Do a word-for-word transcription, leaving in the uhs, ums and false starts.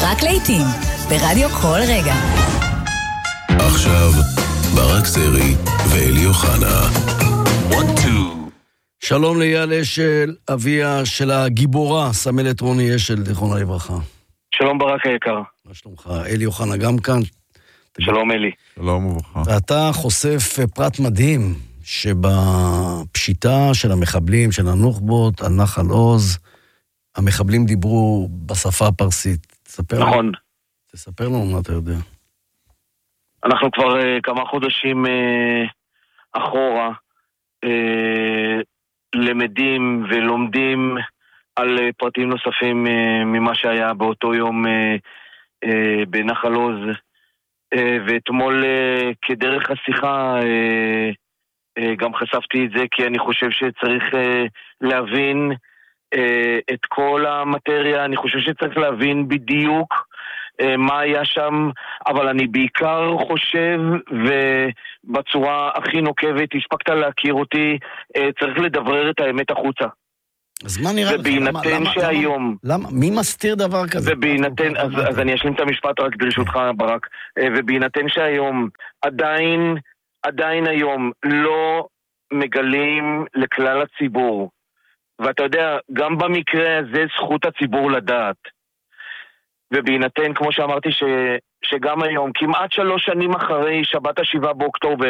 רק לעתים, ברדיו כל רגע. עכשיו, ברק סרי ואלי אוחנה. שלום לאייל אשל, אביה של הגיבורה, סמלת רוני אשל, זיכרונה לברכה. שלום ברק היקר. מה שלומך? אלי אוחנה גם כאן. שלום אלי. שלום וברכה. ואתה חושף פרט מדהים, שבפשיטה של המחבלים, של הנוח'בות, על נחל עוז, המחבלים דיברו בשפה הפרסית. תספר נכון. לנו, תספר לנו מה אתה יודע. אנחנו כבר uh, כמה חודשים uh, אחורה uh, למדים ולומדים על uh, פרטים נוספים uh, ממה שהיה באותו יום uh, uh, בנחל עוז, uh, ואתמול uh, כדרך השיחה uh, uh, גם חשפתי את זה, כי אני חושב שצריך uh, להבין uh, את כל המטריה. אני חושב שצריך להבין בדיוק מה היה שם, אבל אני בעיקר חושב, ובצורה הכי נוקבת, הספקת להכיר אותי, צריך לדברר את האמת החוצה. אז מה נראה לך? ובהינתן שהיום... למה? מי מסתיר דבר כזה? ובהינתן, אז, אז אני אשלים את המשפט רק דרישותך ברק, ובהינתן שהיום, עדיין, עדיין היום, לא מגלים לכלל הציבור, ואתה יודע, גם במקרה הזה זכות הציבור לדעת, ובהינתן, כמו שאמרתי, ש, שגם היום, כמעט שלוש שנים אחרי שבת השבעה באוקטובר,